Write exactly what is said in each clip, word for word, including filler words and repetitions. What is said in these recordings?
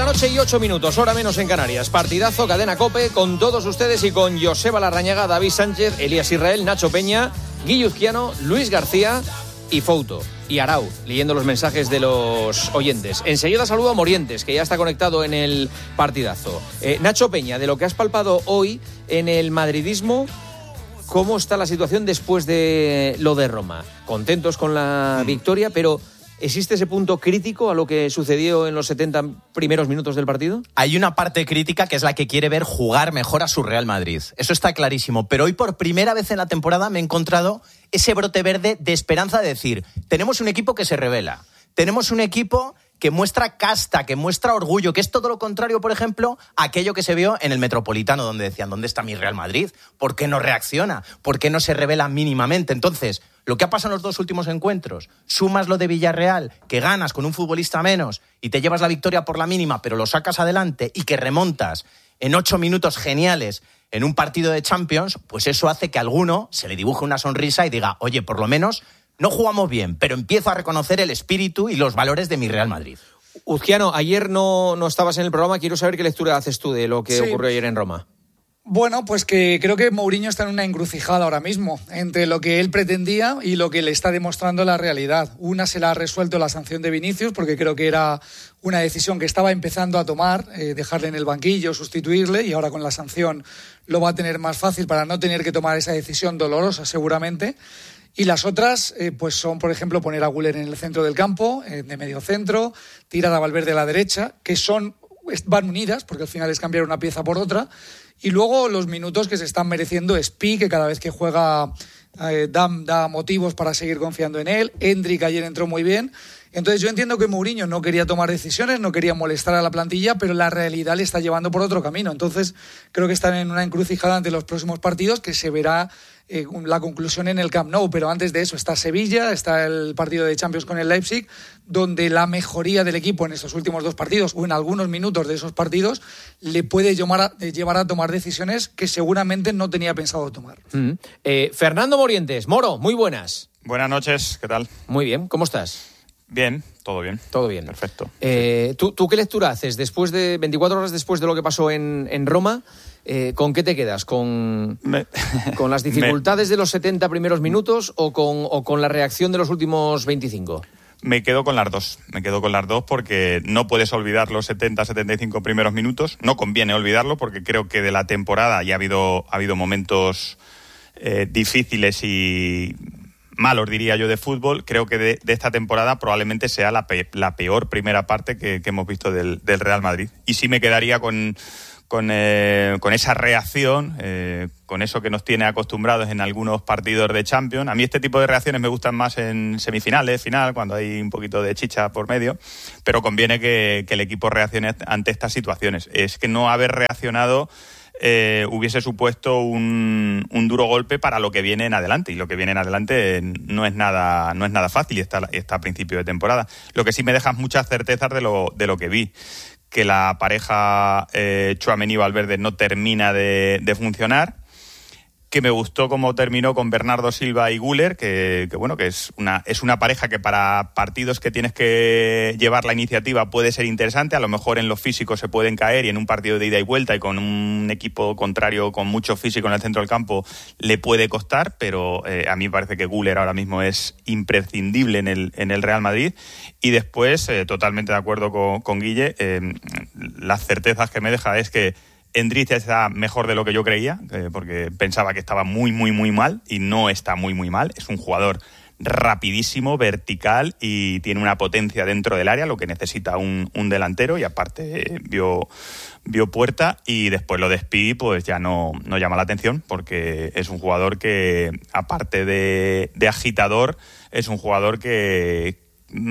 noche y ocho minutos, hora menos en Canarias. Partidazo, Cadena COPE, con todos ustedes y con Joseba Larrañaga, David Sánchez, Elías Israel, Nacho Peña, Guille Uzquiano, Luis García y Fouto. Y Arau, leyendo los mensajes de los oyentes. Enseguida saludo a Morientes, que ya está conectado en el partidazo. Eh, Nacho Peña, de lo que has palpado hoy en el madridismo, ¿cómo está la situación después de lo de Roma? Contentos con la victoria, pero ¿existe ese punto crítico a lo que sucedió en los setenta primeros minutos del partido? Hay una parte crítica que es la que quiere ver jugar mejor a su Real Madrid. Eso está clarísimo. Pero hoy por primera vez en la temporada me he encontrado ese brote verde de esperanza de decir, tenemos un equipo que se revela, tenemos un equipo que muestra casta, que muestra orgullo, que es todo lo contrario, por ejemplo, a aquello que se vio en el Metropolitano, donde decían, ¿dónde está mi Real Madrid? ¿Por qué no reacciona? ¿Por qué no se revela mínimamente? Entonces, lo que ha pasado en los dos últimos encuentros, sumas lo de Villarreal, que ganas con un futbolista menos y te llevas la victoria por la mínima, pero lo sacas adelante y que remontas en ocho minutos geniales en un partido de Champions, pues eso hace que a alguno se le dibuje una sonrisa y diga, oye, por lo menos no jugamos bien, pero empiezo a reconocer el espíritu y los valores de mi Real Madrid. Uzquiano, ayer no, no estabas en el programa, quiero saber qué lectura haces tú de lo que sí. ocurrió ayer en Roma. Bueno, pues que creo que Mourinho está en una encrucijada ahora mismo entre lo que él pretendía y lo que le está demostrando la realidad. Una se la ha resuelto la sanción de Vinicius, porque creo que era una decisión que estaba empezando a tomar, eh, dejarle en el banquillo, sustituirle, y ahora con la sanción lo va a tener más fácil para no tener que tomar esa decisión dolorosa seguramente. Y las otras, eh, pues son, por ejemplo, poner a Güler en el centro del campo, eh, de medio centro, tirar a Valverde a la derecha, que son van unidas, porque al final es cambiar una pieza por otra. Y luego los minutos que se están mereciendo Spi, que cada vez que juega eh, da, da motivos para seguir confiando en él. Endrick ayer entró muy bien. Entonces yo entiendo que Mourinho no quería tomar decisiones, no quería molestar a la plantilla, pero la realidad le está llevando por otro camino. Entonces creo que están en una encrucijada ante los próximos partidos que se verá eh, la conclusión en el Camp Nou. Pero antes de eso está Sevilla, está el partido de Champions con el Leipzig, donde la mejoría del equipo en estos últimos dos partidos o en algunos minutos de esos partidos le puede llevar a, llevar a tomar decisiones que seguramente no tenía pensado tomar. Mm. Eh, Fernando Morientes, Moro, muy buenas. Buenas noches, ¿qué tal? Muy bien, ¿cómo estás? Bien, todo bien. Todo bien. Perfecto. Eh, ¿tú, ¿Tú qué lectura haces después de veinticuatro horas después de lo que pasó en, en Roma? Eh, ¿Con qué te quedas? ¿Con, Me... ¿con las dificultades Me... de los setenta primeros minutos o con, o con la reacción de los últimos veinticinco? Me quedo con las dos. Me quedo con las dos porque no puedes olvidar los setenta, setenta y cinco primeros minutos. No conviene olvidarlo porque creo que de la temporada ya ha habido, ha habido momentos eh, difíciles y malos, diría yo, de fútbol. Creo que de, de esta temporada probablemente sea la, pe, la peor primera parte que, que hemos visto del, del Real Madrid. Y sí me quedaría con, con, eh, con esa reacción, eh, con eso que nos tiene acostumbrados en algunos partidos de Champions. A mí este tipo de reacciones me gustan más en semifinales, final, cuando hay un poquito de chicha por medio, pero conviene que, que el equipo reaccione ante estas situaciones. Es que no haber reaccionado Eh, hubiese supuesto un, un duro golpe para lo que viene en adelante, y lo que viene en adelante no es nada no es nada fácil y está, está a principio de temporada. Lo que sí me deja muchas certezas de lo, de lo que vi, que la pareja eh, Tchouaméni y Valverde no termina de, de funcionar, que me gustó cómo terminó con Bernardo Silva y Güler, que, que bueno, que es una es una pareja que para partidos que tienes que llevar la iniciativa puede ser interesante. A lo mejor en los físicos se pueden caer y en un partido de ida y vuelta y con un equipo contrario con mucho físico en el centro del campo le puede costar, pero eh, a mí me parece que Güler ahora mismo es imprescindible en el en el Real Madrid. Y después, eh, totalmente de acuerdo con, con Guille, eh, las certezas que me deja es que Endrick está mejor de lo que yo creía, eh, porque pensaba que estaba muy, muy, muy mal, y no está muy, muy mal. Es un jugador rapidísimo, vertical, y tiene una potencia dentro del área, lo que necesita un, un delantero, y aparte eh, vio, vio puerta. Y después lo de Spi, pues ya no, no llama la atención, porque es un jugador que, aparte de, de agitador, es un jugador que...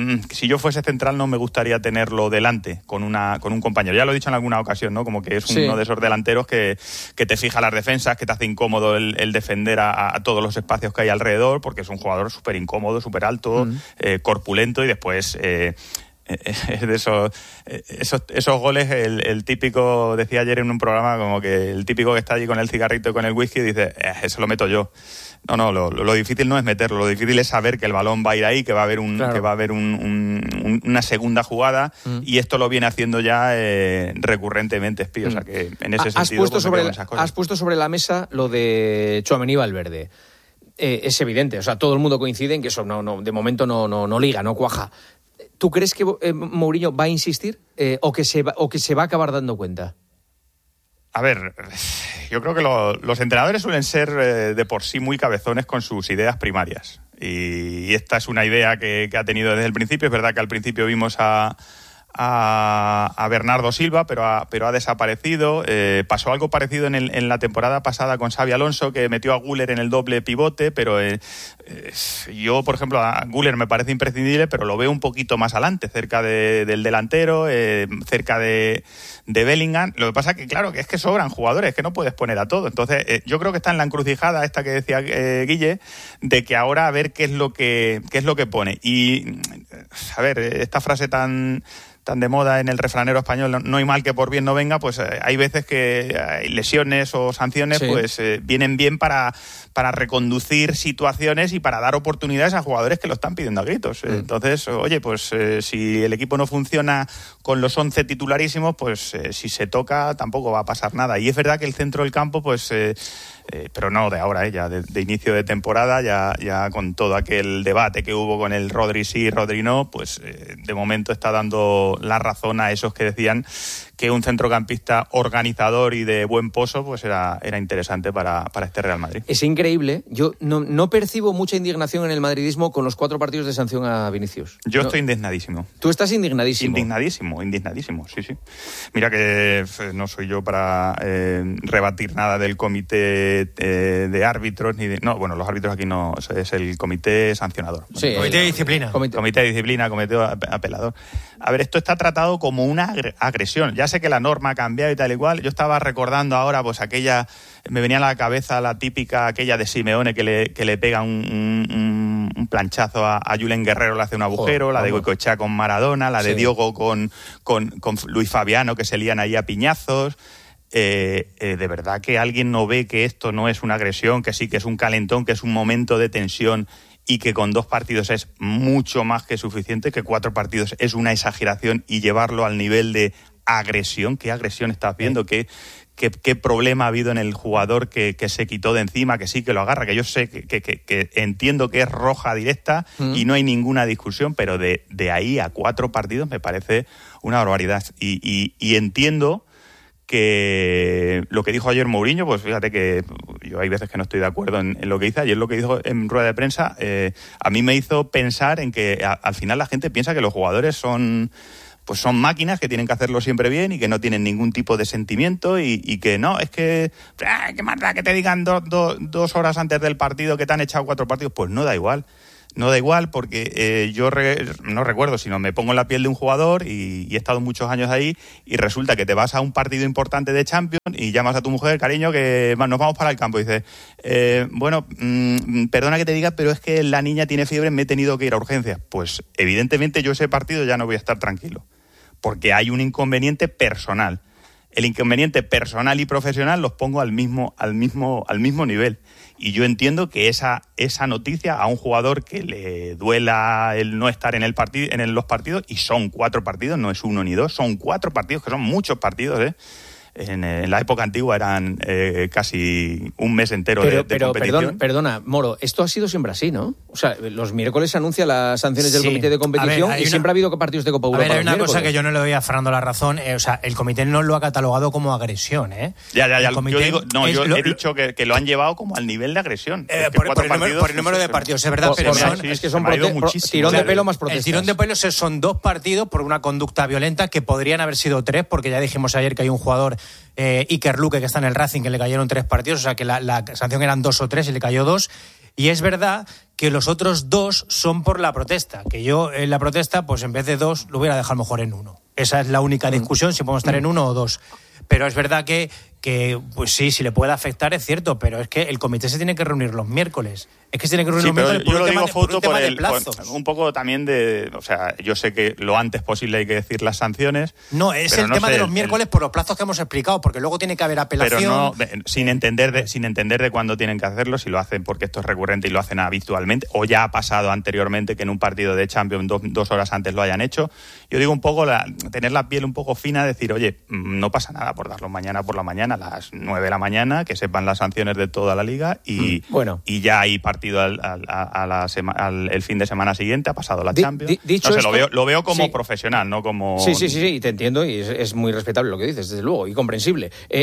si yo fuese central no me gustaría tenerlo delante con una con un compañero. Ya lo he dicho en alguna ocasión, ¿no? Como que es sí. uno de esos delanteros que, que te fija las defensas, que te hace incómodo el, el defender a, a todos los espacios que hay alrededor, porque es un jugador súper incómodo, súper alto, mm. eh, corpulento, y después... Eh, es de esos, esos, esos goles, el, el típico, decía ayer en un programa, como que el típico que está allí con el cigarrito y con el whisky dice, eh, eso lo meto yo. No, no, lo, lo difícil no es meterlo, lo difícil es saber que el balón va a ir ahí, que va a haber un, claro. que va a haber un, un, un, una segunda jugada, mm. y esto lo viene haciendo ya eh, recurrentemente Espí, mm. o sea que en ese has sentido puesto pues, sobre esas cosas. Has puesto sobre la mesa lo de Tchouaméni y Valverde. Eh, es evidente, o sea, todo el mundo coincide en que eso no, no, de momento no, no, no liga, no cuaja. ¿Tú crees que eh, Mourinho va a insistir eh, o, que se va, o que se va a acabar dando cuenta? A ver, yo creo que lo, los entrenadores suelen ser eh, de por sí muy cabezones con sus ideas primarias. Y, y esta es una idea que, que ha tenido desde el principio. Es verdad que al principio vimos a, a, a Bernardo Silva, pero ha, pero ha desaparecido. Eh, pasó algo parecido en, el, en la temporada pasada con Xabi Alonso, que metió a Güler en el doble pivote, pero eh, eh, yo, por ejemplo, a Güler me parece imprescindible, pero lo veo un poquito más adelante, cerca de, del delantero, eh, cerca de... de Bellingham. Lo que pasa que, claro, que es que sobran jugadores, que no puedes poner a todo. Entonces, eh, yo creo que está en la encrucijada esta que decía eh, Guille, de que ahora a ver qué es lo que qué es lo que pone. Y, a ver, esta frase tan tan de moda en el refranero español, no, no hay mal que por bien no venga, pues eh, hay veces que hay lesiones o sanciones, sí. pues eh, vienen bien para, para reconducir situaciones y para dar oportunidades a jugadores que lo están pidiendo a gritos. Mm. Entonces, oye, pues eh, si el equipo no funciona con los once titularísimos, pues eh, si se toca tampoco va a pasar nada. Y es verdad que el centro del campo, pues... Eh, Eh, pero no de ahora, eh, ya de, de inicio de temporada, ya, ya con todo aquel debate que hubo con el Rodri sí, Rodri no, pues eh, de momento está dando la razón a esos que decían que un centrocampista organizador y de buen pozo pues era, era interesante para, para este Real Madrid. Es increíble, yo no, no percibo mucha indignación en el madridismo con los cuatro partidos de sanción a Vinicius. Yo no. estoy indignadísimo. Tú estás indignadísimo. Indignadísimo, indignadísimo, sí, sí. Mira que no soy yo para eh, rebatir nada del comité eh, de árbitros, ni de, no, bueno, los árbitros aquí no, es el comité sancionador. Sí, bueno, comité de disciplina. Comité. comité de disciplina, comité apelador. A ver, esto está tratado como una agresión. Ya sé que la norma ha cambiado y tal y cual. Yo estaba recordando ahora, pues aquella, me venía a la cabeza la típica aquella de Simeone que le, que le pega un, un, un planchazo a, a Julen Guerrero, le hace un agujero, oh, la de Goicoechea con Maradona, la de sí. Diogo con, con, con Luis Fabiano, que se lían ahí a piñazos. Eh, eh, de verdad que alguien no ve que esto no es una agresión, que sí que es un calentón, que es un momento de tensión y que con dos partidos es mucho más que suficiente, que cuatro partidos es una exageración y llevarlo al nivel de agresión. ¿Qué agresión estás viendo? ¿Qué, qué, qué problema ha habido en el jugador que, que se quitó de encima, que sí que lo agarra? Que yo sé que, que, que, que entiendo que es roja directa mm. y no hay ninguna discusión, pero de, de ahí a cuatro partidos me parece una barbaridad. Y, y, y entiendo que lo que dijo ayer Mourinho, pues fíjate que yo hay veces que no estoy de acuerdo en, en lo que dice. Ayer lo que dijo en rueda de prensa eh, a mí me hizo pensar en que a, al final la gente piensa que los jugadores son pues son máquinas que tienen que hacerlo siempre bien y que no tienen ningún tipo de sentimiento y, y que no, es que ¡ah, qué más da que te digan do, do, dos horas antes del partido que te han echado cuatro partidos! Pues no da igual. No da igual porque eh, yo re, no recuerdo, sino me pongo en la piel de un jugador y, y he estado muchos años ahí y resulta que te vas a un partido importante de Champions y llamas a tu mujer, cariño, que nos vamos para el campo. Y dices, eh, bueno, mmm, perdona que te diga, pero es que la niña tiene fiebre, me he tenido que ir a urgencias. Pues evidentemente yo ese partido ya no voy a estar tranquilo porque hay un inconveniente personal. El inconveniente personal y profesional los pongo al mismo, al mismo, al mismo nivel. Y yo entiendo que esa, esa noticia a un jugador que le duela el no estar en el partido, en los partidos, y son cuatro partidos, no es uno ni dos, son cuatro partidos, que son muchos partidos, ¿eh? En, en la época antigua eran eh, casi un mes entero pero, de, de pero, competición. Perdón, perdona, Moro, esto ha sido siempre así, ¿no? O sea, los miércoles se anuncian las sanciones del sí. comité de competición ver, y una... siempre ha habido partidos de Copa Europa. A ver, hay una miércoles. cosa que yo no le doy a Fernando la razón. Eh, o sea, el comité no lo ha catalogado como agresión, ¿eh? Ya, ya, ya. El yo digo, no, yo lo, he dicho que, que lo han llevado como al nivel de agresión. Eh, por, por, el número, por el número de partidos, es verdad, por, pero por, son, sí, es que son prote- pro, tirón de pelo más protestas. El tirón de pelo son dos partidos por una conducta violenta que podrían haber sido tres, porque ya dijimos ayer que hay un jugador, eh, Iker Luque, que está en el Racing, que le cayeron tres partidos, o sea que la, la sanción eran dos o tres y le cayó dos. Y es verdad que los otros dos son por la protesta, que yo en la protesta, pues en vez de dos, lo hubiera dejado mejor en uno. Esa es la única discusión, si podemos estar en uno o dos. Pero es verdad que, que pues sí, si le puede afectar es cierto, pero es que el comité se tiene que reunir los miércoles. Es que se tiene que reunir sí, los miércoles yo por lo un tema, digo, de, por Fouto, un tema por de el, plazos. por un poco también de... O sea, yo sé que lo antes posible hay que decir las sanciones. No, es el no tema sé, de los miércoles el, por los plazos que hemos explicado, porque luego tiene que haber apelación. Pero no, de, sin entender de, sin entender de cuándo tienen que hacerlo, si lo hacen porque esto es recurrente y lo hacen habitualmente, o ya ha pasado anteriormente que en un partido de Champions dos, dos horas antes lo hayan hecho. Yo digo un poco, la, tener la piel un poco fina, decir, oye, no pasa nada por darlo mañana por la mañana, a las nueve de la mañana, que sepan las sanciones de toda la liga y, mm, bueno. y ya hay partido al, al, a la sema, al el fin de semana siguiente, ha pasado la Di, Champions. Di, dicho no sé, esto, lo veo, lo veo como sí. profesional, no como... Sí, sí, sí, sí, te entiendo y es, es muy respetable lo que dices, desde luego, y comprensible. Eh,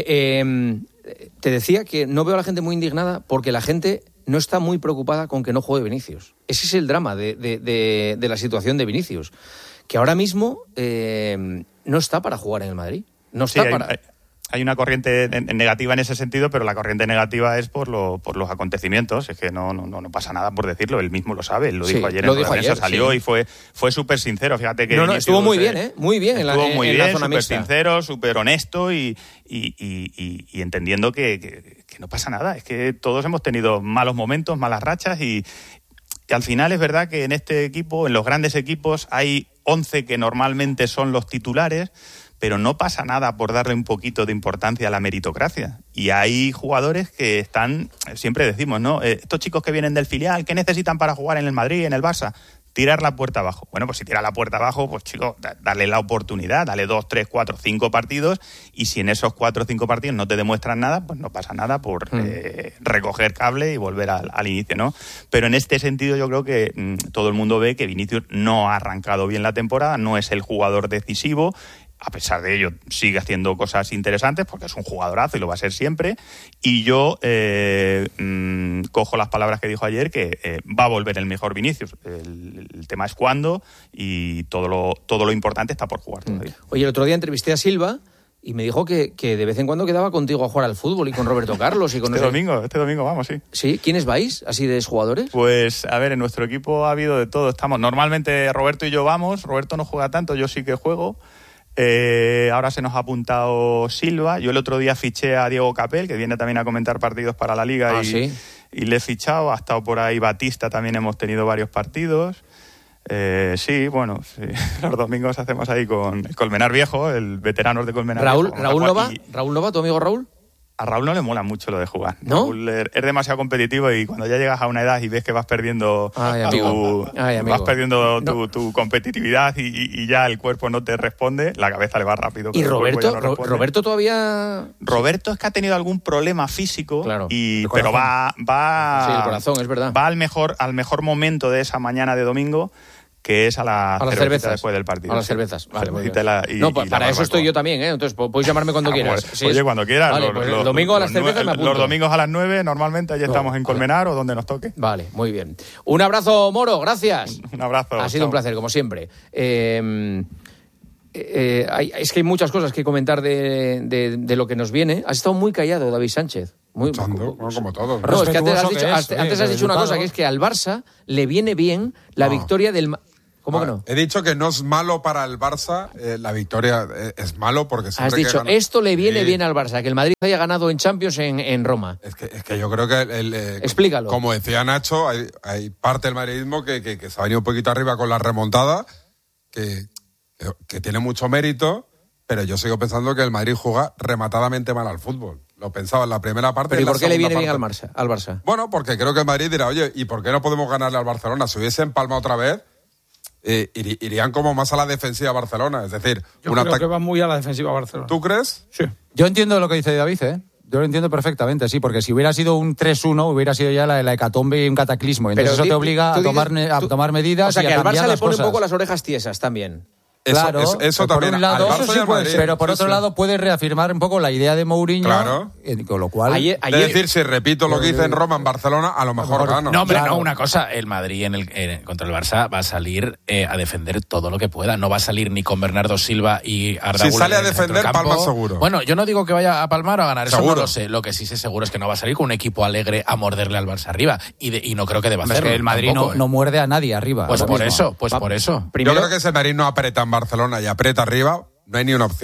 eh, te decía que no veo a la gente muy indignada porque la gente no está muy preocupada con que no juegue Vinicius. Ese es el drama de, de, de, de la situación de Vinicius, que ahora mismo eh, no está para jugar en el Madrid. No está sí, hay, para... Hay... Hay una corriente negativa en ese sentido, pero la corriente negativa es por, lo, por los acontecimientos. Es que no, no, no pasa nada por decirlo. Él mismo lo sabe. Él lo dijo sí, ayer lo en dijo la prensa, ayer, salió sí. y fue, fue súper sincero. Fíjate que no, no, Vinicius, estuvo muy eh, bien, ¿eh? Muy bien en la, estuvo muy en bien, la zona súper mixta. sincero, súper honesto y, y, y, y, y entendiendo que, que, que no pasa nada. Es que todos hemos tenido malos momentos, malas rachas y, y al final es verdad que en este equipo, en los grandes equipos, hay once que normalmente son los titulares, pero no pasa nada por darle un poquito de importancia a la meritocracia. Y hay jugadores que están, siempre decimos, ¿no? Eh, estos chicos que vienen del filial, ¿qué necesitan para jugar en el Madrid, en el Barça? Tirar la puerta abajo. Bueno, pues si tira la puerta abajo, pues chicos, darle la oportunidad, dale dos, tres, cuatro, cinco partidos, y si en esos cuatro o cinco partidos no te demuestran nada, pues no pasa nada por mm. eh, recoger cable y volver al, al inicio, ¿no? Pero en este sentido yo creo que mmm, todo el mundo ve que Vinicius no ha arrancado bien la temporada, no es el jugador decisivo. A pesar de ello, sigue haciendo cosas interesantes porque es un jugadorazo y lo va a ser siempre. Y yo eh, mmm, cojo las palabras que dijo ayer, que eh, va a volver el mejor Vinicius. El, el tema es cuándo y todo lo, todo lo importante está por jugar todavía. Oye, el otro día entrevisté a Silva y me dijo que, que de vez en cuando quedaba contigo a jugar al fútbol y con Roberto Carlos. y con Este ese... domingo, este domingo vamos, sí. ¿Sí? ¿Quiénes vais así de jugadores? Pues, a ver, en nuestro equipo ha habido de todo. Estamos normalmente Roberto y yo vamos. Roberto no juega tanto, yo sí que juego. Eh, ahora se nos ha apuntado Silva. Yo el otro día fiché a Diego Capel, que viene también a comentar partidos para la Liga. Ah, y, ¿sí? y le he fichado. Ha estado por ahí Batista, también hemos tenido varios partidos. Eh, sí, bueno, sí. Los domingos hacemos ahí con el Colmenar Viejo, el veterano de Colmenar Raúl, Viejo. Raúl Nova, y... Raúl Nova, tu amigo Raúl. A Raúl no le mola mucho lo de jugar. ¿No? Raúl es demasiado competitivo y cuando ya llegas a una edad y ves que vas perdiendo Ay, amigo. tu, Ay, amigo. vas perdiendo no. tu, tu competitividad y, y, y ya el cuerpo no te responde, la cabeza le va rápido. ¿Y Roberto? No Roberto todavía... Roberto es que ha tenido algún problema físico, claro, y, pero va, va, sí, el corazón, es verdad. va al mejor, al mejor momento de esa mañana de domingo, que es a, la a las cervezas después del partido. A las sí. cervezas. Vale, muy bien. La, y, no, y para la eso estoy yo también, ¿eh? Entonces podéis llamarme cuando ah, quieras. Pues, sí, oye, es... cuando quieras. Vale, los, pues los, el domingo a las los, cervezas me apunto. Los domingos a las nueve, normalmente allí estamos no, en Colmenar o donde nos toque. Vale, muy bien. Un abrazo, Moro, gracias. Un abrazo. Ha sido chao. un placer, como siempre. Eh, eh, hay, es que hay muchas cosas que comentar de, de, de lo que nos viene. Has estado muy callado, David Sánchez. Muy, Chando, como, como todo. No, es que antes has que dicho, es, antes eh, has dicho una educado. cosa, que es que al Barça le viene bien la No. victoria del... ¿Cómo que no? He dicho que no es malo para el Barça, eh, la victoria eh, es malo porque siempre Has que dicho, gana- esto le viene Sí. bien al Barça, que el Madrid haya ganado en Champions en, en Roma. Es que, es que yo creo que, el, eh, Explícalo. como decía Nacho, hay, hay parte del madridismo que, que, que se ha venido un poquito arriba con la remontada, que, que, que tiene mucho mérito, pero yo sigo pensando que el Madrid juega rematadamente mal al fútbol. Lo pensaba en la primera parte. Pero ¿y en la por qué le segunda viene bien al parte. Barça, al Barça? Bueno, porque creo que el Madrid dirá, oye, ¿y por qué no podemos ganarle al Barcelona? Si hubiese empalmado otra vez, eh, ir- irían como más a la defensiva Barcelona. Es decir, Yo un creo ataque. que va muy a la defensiva Barcelona. ¿Tú crees? Sí. Yo entiendo lo que dice David, ¿eh? Yo lo entiendo perfectamente, sí, porque si hubiera sido un tres uno, hubiera sido ya la, la hecatombe y un cataclismo. Entonces Pero eso di- te obliga tú a tomar, dices- a tú- tomar medidas O sea, y a que al cambiar Barça le las pone un cosas. poco las orejas tiesas también. Eso, Claro, eso, eso por también. un lado, al Barça eso y sí al puede Madrid. ser, pero por Sí, otro sí. lado puede reafirmar un poco la idea de Mourinho, Claro. eh, con lo cual... Ayer, Es ayer, decir, si repito lo que hice en Roma, en Barcelona, a lo mejor gano. No, hombre, Claro. no, una cosa, el Madrid en el, en- contra el Barça va a salir eh, a defender todo lo que pueda. No va a salir ni con Bernardo Silva y Arda Si Güler sale a en el defender, centrocampo. palma seguro. Bueno, yo no digo que vaya a palmar o a ganar, eso Seguro. no lo sé. Lo que sí sé seguro es que no va a salir con un equipo alegre a morderle al Barça arriba. Y, de- y no creo que deba Es hacerlo. que el Madrid tampoco, no, ¿eh? no muerde a nadie arriba. Pues ahora por mismo. eso, pues Va- por eso. primero, Yo creo que si el Madrid no aprieta en Barcelona y aprieta arriba, no hay ni una opción.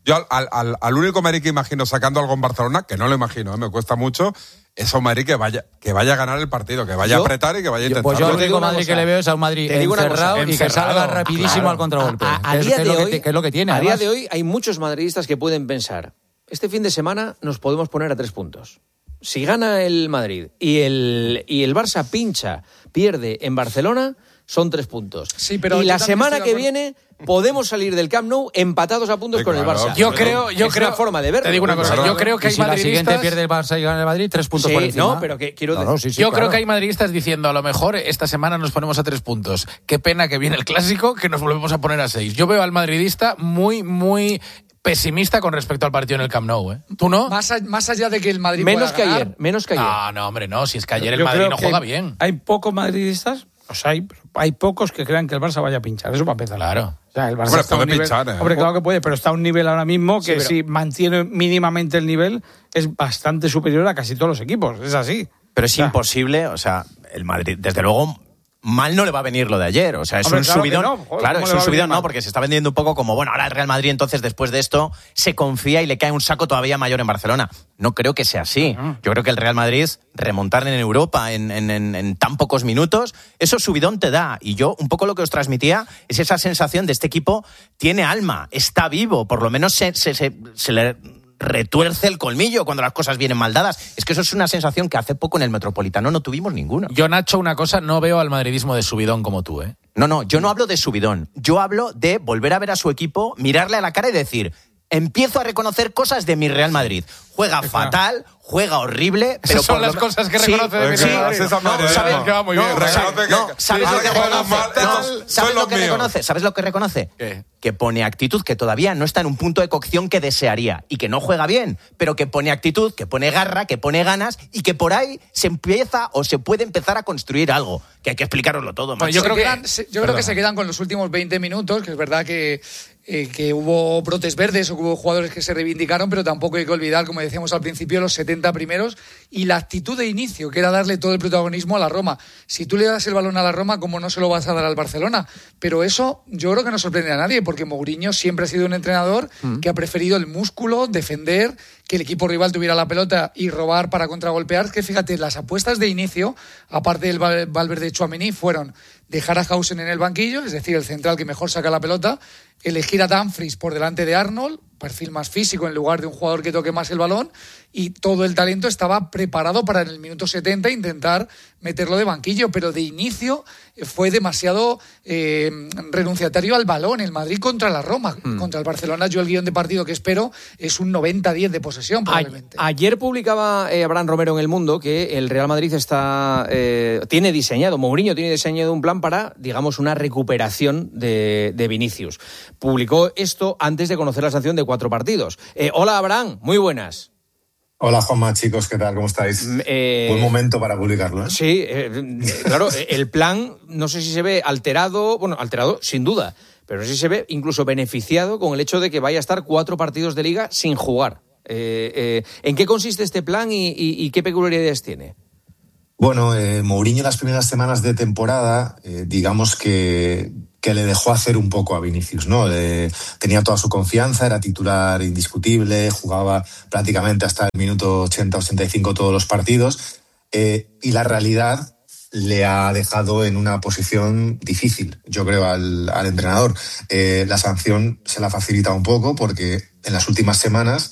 Yo al, al, al, al único Madrid que imagino sacando algo en Barcelona, que no lo imagino, ¿eh? Me cuesta mucho, es a un Madrid que vaya, que vaya a ganar el partido, que vaya yo, a apretar y que vaya a intentar. Pues yo el único Madrid que le veo es a un Madrid encerrado y que salga rapidísimo claro. al contragolpe. A, a, a es, día que de es hoy, que, que es lo que tiene. A además. día de hoy hay muchos madridistas que pueden pensar, este fin de semana nos podemos poner a tres puntos. Si gana el Madrid y el, y el Barça pincha, pierde en Barcelona, son tres puntos. Sí, pero y la semana que viene podemos salir del Camp Nou empatados a puntos sí, con claro, el Barça. Yo creo, yo es creo, una forma de verlo. Te digo una cosa, claro. yo creo que y hay si madridistas... la siguiente pierde el Barça y gana el Madrid, tres puntos sí, por encima. No, pero que quiero no, no, sí, sí, Yo claro. creo que hay madridistas diciendo, a lo mejor esta semana nos ponemos a tres puntos. Qué pena que viene el Clásico, que nos volvemos a poner a seis. Yo veo al madridista muy, muy... pesimista con respecto al partido en el Camp Nou, ¿eh? ¿Tú no? Más, a, más allá de que el Madrid menos pueda que ganar. ayer, menos que ayer. No, no, hombre, no. Si es que ayer Yo el Madrid creo no que juega hay, bien. Hay pocos madridistas, o sea, hay, hay pocos que crean que el Barça vaya a pinchar. Eso para empezar. Claro. O sea, el Barça Hombre, está a un puede nivel, pinchar, ¿eh? Hombre, claro que puede, pero está a un nivel ahora mismo que Sí, pero- si mantiene mínimamente el nivel es bastante superior a casi todos los equipos. Es así. Pero es O sea, imposible, o sea, el Madrid, desde luego, mal no le va a venir lo de ayer. O sea, es Hombre, un claro que subidón. no, joder, claro, ¿cómo es le un va a venir subidón, mal? no, porque se está vendiendo un poco como, bueno, ahora el Real Madrid, entonces, después de esto, se confía y le cae un saco todavía mayor en Barcelona. No creo que sea así. Uh-huh. Yo creo que el Real Madrid, remontar en Europa en, en, en, en tan pocos minutos, eso subidón te da. Y yo, un poco lo que os transmitía, es esa sensación de este equipo tiene alma, está vivo, por lo menos se, se, se, se le retuerce el colmillo cuando las cosas vienen mal dadas. Es que eso es una sensación que hace poco en el Metropolitano no tuvimos ninguno. Yo, Nacho, una cosa, no veo al madridismo de subidón como tú, ¿eh? No, no, yo no hablo de subidón. Yo hablo de volver a ver a su equipo, mirarle a la cara y decir, empiezo a reconocer cosas de mi Real Madrid. Juega fatal, juega horrible, pero Esas son por las lo- cos que Sí, reconoce de mi sí, Real Madrid. esa no, madre, ¿sabes? no. Que va muy No, bien. ¿sabes? Reconoce que- No, ¿sabes sí, lo que ahora que juegan reconoce? mal, No, estos ¿sabes son lo los que míos. reconoce? ¿Sabes lo que reconoce? ¿Qué? Que pone actitud, que todavía no está en un punto de cocción que desearía y que no juega bien, pero que pone actitud, que pone garra, que pone ganas y que por ahí se empieza o se puede empezar a construir algo, que hay que explicaroslo todo. Bueno, macho. yo Se creo que- quedan- se- yo creo que se quedan con los últimos veinte minutos, que es verdad que, eh, que hubo brotes verdes o que hubo jugadores que se reivindicaron, pero tampoco hay que olvidar, como decíamos al principio, los setenta primeros y la actitud de inicio, que era darle todo el protagonismo a la Roma. Si tú le das el balón a la Roma, ¿cómo no se lo vas a dar al Barcelona? Pero eso yo creo que no sorprende a nadie, porque Mourinho siempre ha sido un entrenador que ha preferido el músculo, defender, que el equipo rival tuviera la pelota y robar para contragolpear. Que fíjate, las apuestas de inicio, aparte del Val- Valverde Tchouaméni, fueron dejar a Hausen en el banquillo, es decir, el central que mejor saca la pelota, elegir a Dumfries por delante de Arnold, perfil más físico en lugar de un jugador que toque más el balón, y todo el talento estaba preparado para en el minuto setenta intentar meterlo de banquillo, pero de inicio eh, fue demasiado eh, renunciatario al balón el Madrid contra la Roma. Hmm. Contra el Barcelona, yo el guión de partido que espero es un noventa diez de posesión probablemente. A- ayer publicaba eh, Abraham Romero en El Mundo que el Real Madrid está eh, tiene diseñado, Mourinho tiene diseñado un plan para, digamos, una recuperación de, de Vinicius. Publicó esto antes de conocer la sanción de cuatro partidos. Eh, hola, Abraham, muy buenas. Hola Juanma, chicos, ¿qué tal? ¿Cómo estáis? Eh, Buen momento para publicarlo, ¿eh? Sí, eh, claro, el plan no sé si se ve alterado, bueno, alterado sin duda, pero sí se ve incluso beneficiado con el hecho de que vaya a estar cuatro partidos de Liga sin jugar. Eh, eh, ¿En qué consiste este plan y, y, y qué peculiaridades tiene? Bueno, eh, Mourinho en las primeras semanas de temporada, eh, digamos que, que le dejó hacer un poco a Vinicius, ¿no? Eh, tenía toda su confianza, era titular indiscutible, jugaba prácticamente hasta el minuto ochenta ochenta y cinco todos los partidos, eh, y la realidad le ha dejado en una posición difícil, yo creo, al, al entrenador. Eh, la sanción se la facilita un poco porque en las últimas semanas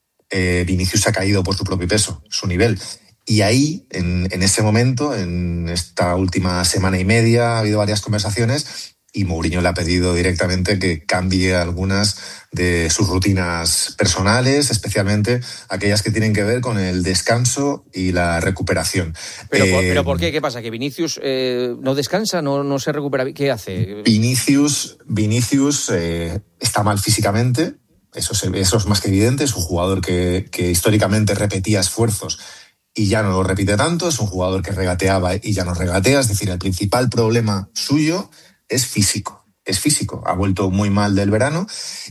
eh, Vinicius ha caído por su propio peso, su nivel. Y ahí, en, en ese momento, en esta última semana y media, ha habido varias conversaciones y Mourinho le ha pedido directamente que cambie algunas de sus rutinas personales, especialmente aquellas que tienen que ver con el descanso y la recuperación. ¿Pero, Eh, por, ¿pero por qué? ¿Qué pasa? ¿Que Vinicius eh, no descansa, no, no se recupera? ¿Qué hace? Vinicius, Vinicius eh, está mal físicamente, eso, se, eso es más que evidente, es un jugador que, que históricamente repetía esfuerzos y ya no lo repite tanto, es un jugador que regateaba y ya no regatea, es decir, el principal problema suyo es físico, es físico, ha vuelto muy mal del verano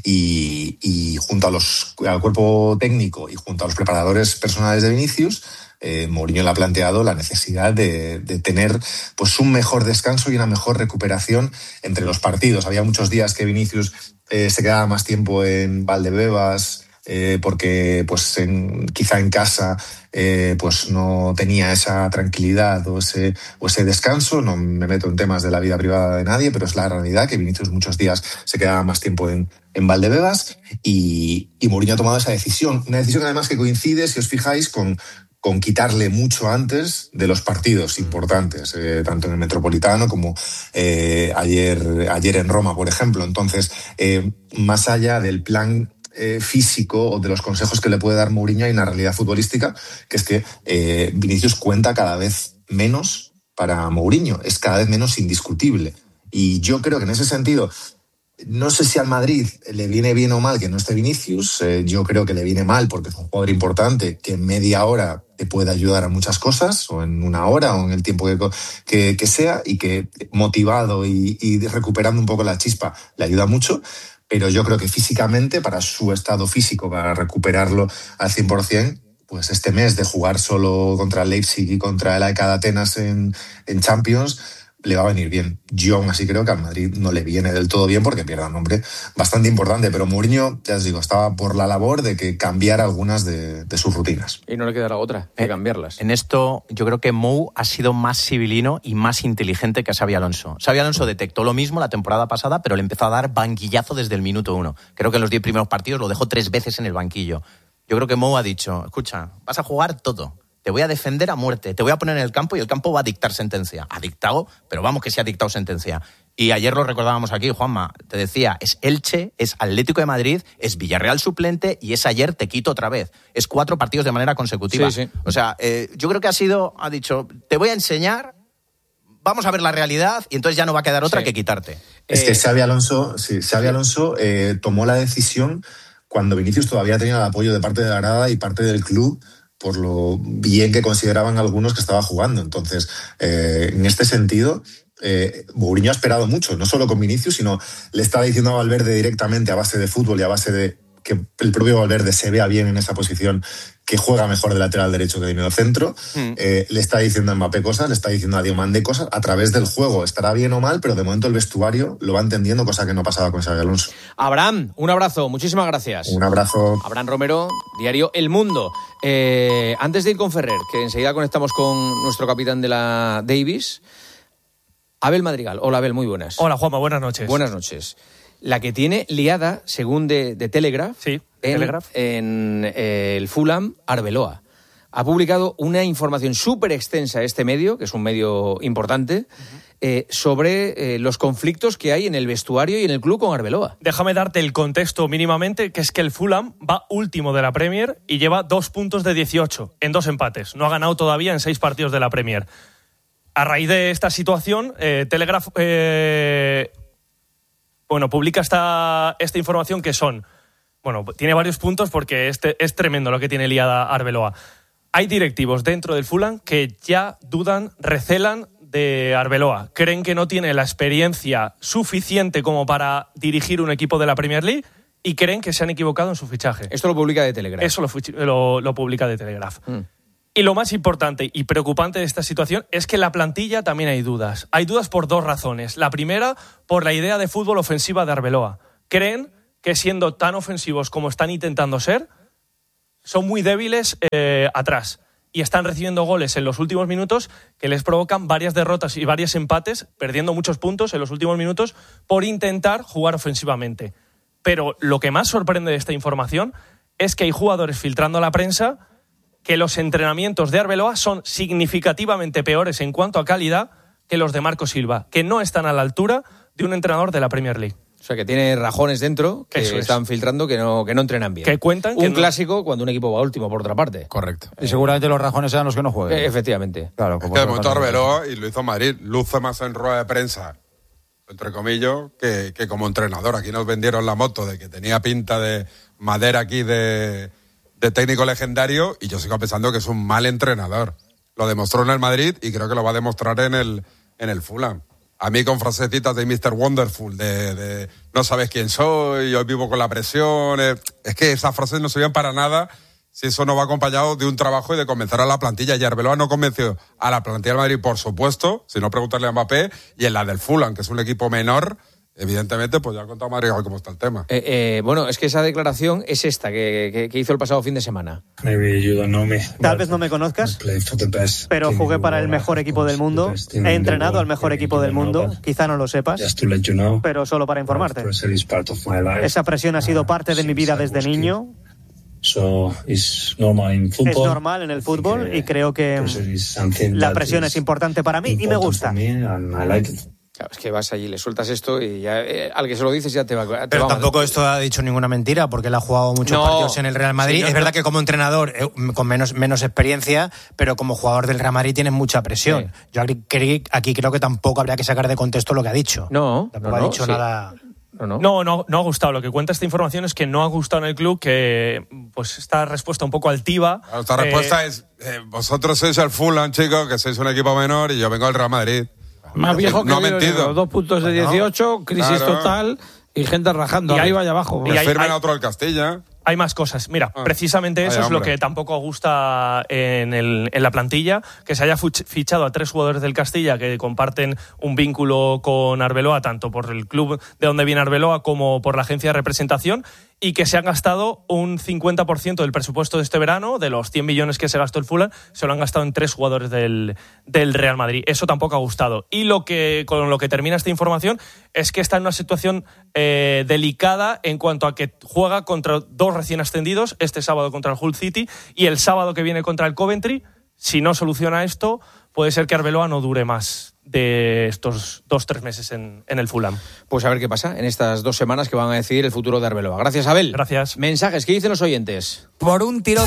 y, y junto a los, al cuerpo técnico y junto a los preparadores personales de Vinicius, eh, Mourinho le ha planteado la necesidad de, de tener pues un mejor descanso y una mejor recuperación entre los partidos. Había muchos días que Vinicius eh, se quedaba más tiempo en Valdebebas, Eh, porque pues en, quizá en casa eh, pues no tenía esa tranquilidad o ese, o ese descanso. No me meto en temas de la vida privada de nadie, pero es la realidad que Vinicius muchos días se quedaba más tiempo en, en Valdebebas y, y Mourinho ha tomado esa decisión. Una decisión además que coincide, si os fijáis, con, con quitarle mucho antes de los partidos importantes, eh, tanto en el Metropolitano como eh, ayer, ayer en Roma, por ejemplo. Entonces, eh, más allá del plan Eh, físico o de los consejos que le puede dar Mourinho, hay una realidad futbolística, que es que eh, Vinicius cuenta cada vez menos para Mourinho, es cada vez menos indiscutible. Y yo creo que en ese sentido, no sé si al Madrid le viene bien o mal que no esté Vinicius, eh, yo creo que le viene mal porque es un jugador importante que en media hora te puede ayudar a muchas cosas, o en una hora, o en el tiempo que, que, que sea, y que motivado y, y recuperando un poco la chispa le ayuda mucho. Pero yo creo que físicamente, para su estado físico, para recuperarlo al cien por ciento, pues este mes de jugar solo contra el Leipzig y contra el A E K de Atenas en, en Champions, le va a venir bien. Yo aún así creo que al Madrid no le viene del todo bien porque pierde un nombre bastante importante, pero Mourinho, ya os digo, estaba por la labor de que cambiara algunas de, de sus rutinas. Y no le quedará otra que cambiarlas. En esto yo creo que Mou ha sido más civilino y más inteligente que Xabi Alonso. Xabi Alonso detectó lo mismo la temporada pasada, pero le empezó a dar banquillazo desde el minuto uno. Creo que en los diez primeros partidos lo dejó tres veces en el banquillo. Yo creo que Mou ha dicho, escucha, vas a jugar todo. Te voy a defender a muerte, te voy a poner en el campo y el campo va a dictar sentencia. Ha dictado, pero vamos que sí ha dictado sentencia. Y ayer lo recordábamos aquí, Juanma, te decía, es Elche, es Atlético de Madrid, es Villarreal suplente y es ayer te quito otra vez. Es cuatro partidos de manera consecutiva. Sí, sí. O sea, eh, yo creo que ha sido, ha dicho, te voy a enseñar, vamos a ver la realidad y entonces ya no va a quedar otra sí. que quitarte. Es que Xabi Alonso, sí, Xabi Alonso eh, tomó la decisión cuando Vinicius todavía tenía el apoyo de parte de la grada y parte del club, por lo bien que consideraban algunos que estaba jugando. Entonces, eh, en este sentido, eh, Mourinho ha esperado mucho, no solo con Vinicius, sino le estaba diciendo a Valverde directamente, a base de fútbol y a base de que el propio Valverde se vea bien en esa posición, que juega mejor de lateral derecho que de medio centro. Mm. Eh, le está diciendo a Mbappé cosas, le está diciendo a Diomande cosas a través del juego. Estará bien o mal, pero de momento el vestuario lo va entendiendo, cosa que no pasaba con Xabi Alonso. Abraham, un abrazo, muchísimas gracias. Un abrazo. Abraham Romero, diario El Mundo. Eh, antes de ir con Ferrer, que enseguida conectamos con nuestro capitán de la Davis, Abel Madrigal. Hola, Abel, muy buenas. Hola, Juanma, buenas noches. Buenas noches. La que tiene liada, según de, de Telegraph, sí, en, Telegraph. en eh, el Fulham, Arbeloa. Ha publicado una información súper extensa este medio, que es un medio importante, uh-huh. eh, sobre eh, los conflictos que hay en el vestuario y en el club con Arbeloa. Déjame darte el contexto mínimamente, que es que el Fulham va último de la Premier y lleva dos puntos de dieciocho en dos empates. No ha ganado todavía en seis partidos de la Premier. A raíz de esta situación, eh, Telegraph... Eh, Bueno, publica esta, esta información que son... Bueno, tiene varios puntos porque este, es tremendo lo que tiene liada Arbeloa. Hay directivos dentro del Fulham que ya dudan, recelan de Arbeloa. Creen que no tiene la experiencia suficiente como para dirigir un equipo de la Premier League y creen que se han equivocado en su fichaje. Esto lo publica de Telegraph. Eso lo, lo, lo publica de Telegraph. Mm. Y lo más importante y preocupante de esta situación es que en la plantilla también hay dudas. Hay dudas por dos razones. La primera, por la idea de fútbol ofensiva de Arbeloa. Creen que siendo tan ofensivos como están intentando ser, son muy débiles eh, atrás. Y están recibiendo goles en los últimos minutos que les provocan varias derrotas y varios empates, perdiendo muchos puntos en los últimos minutos por intentar jugar ofensivamente. Pero lo que más sorprende de esta información es que hay jugadores filtrando a la prensa que los entrenamientos de Arbeloa son significativamente peores en cuanto a calidad que los de Marco Silva, que no están a la altura de un entrenador de la Premier League. O sea, que tiene rajones dentro que Eso están es. filtrando que no, que no entrenan bien. Que cuentan un que no... clásico cuando un equipo va último, por otra parte. Correcto. Y seguramente los rajones sean los que no jueguen. Eh, efectivamente. Claro, Es como que de otros momento partidos. Arbeloa, y lo hizo Madrid, luce más en rueda de prensa, entre comillas, que, que como entrenador. Aquí nos vendieron la moto de que tenía pinta de madera aquí de, de técnico legendario, y yo sigo pensando que es un mal entrenador. Lo demostró en el Madrid y creo que lo va a demostrar en el, en el Fulham. A mí con frasecitas de mister Wonderful, de, de no sabes quién soy, hoy vivo con la presión. Eh, es que esas frases no servían para nada si eso no va acompañado de un trabajo y de convencer a la plantilla. Y Arbeloa no convenció a la plantilla del Madrid, por supuesto, si no preguntarle a Mbappé, y en la del Fulham, que es un equipo menor, evidentemente, pues ya ha contado Madrid cómo está el tema. Eh, eh, bueno, es que esa declaración es esta que, que, que hizo el pasado fin de semana. Tal vez no me conozcas, pero jugué para el mejor equipo del mundo, he entrenado al mejor equipo del mundo, quizá no lo sepas, pero solo para informarte. Esa presión ha sido parte de mi vida desde niño. Es normal en el fútbol y creo que la presión es importante para mí y me gusta. Claro, es que vas allí, le sueltas esto y ya, eh, al que se lo dices ya te va, te Pero va tampoco mal. esto ha dicho ninguna mentira, porque él ha jugado muchos No, partidos en el Real Madrid. sí, no, es no. verdad que como entrenador, eh, con menos, menos experiencia, pero como jugador del Real Madrid tienes mucha presión. Sí. Yo aquí, aquí creo que tampoco habría que sacar de contexto lo que ha dicho. No, tampoco no, ha no, dicho sí. nada... No, no. No, no, no ha gustado. Lo que cuenta esta información es que no ha gustado en el club, que pues esta respuesta un poco altiva. Claro, esta respuesta eh, es, eh, vosotros sois el Fulham, chicos, que sois un equipo menor, y yo vengo del Real Madrid. Más viejo que no ha yo, mentido. digo, dos puntos de dieciocho, crisis Claro. total y gente rajando Y hay- arriba y abajo. y Que hay- firmen hay- a otro del Castilla. Hay más cosas. Mira, Ah. precisamente eso Vaya, es lo hombre. que tampoco gusta en, el, en la plantilla, que se haya fuch- fichado a tres jugadores del Castilla que comparten un vínculo con Arbeloa, tanto por el club de donde viene Arbeloa como por la agencia de representación, y que se han gastado un cincuenta por ciento del presupuesto de este verano, de los cien millones que se gastó el Fulham, se lo han gastado en tres jugadores del, del Real Madrid. Eso tampoco ha gustado. Y lo que con lo que termina esta información es que está en una situación eh, delicada en cuanto a que juega contra dos recién ascendidos, este sábado contra el Hull City y el sábado que viene contra el Coventry. Si no soluciona esto, puede ser que Arbeloa no dure más de estos dos, tres meses en, en el Fulham. Pues a ver qué pasa en estas dos semanas que van a decidir el futuro de Arbeloa. Gracias, Abel. Gracias. Mensajes, ¿qué dicen los oyentes? Por un tiro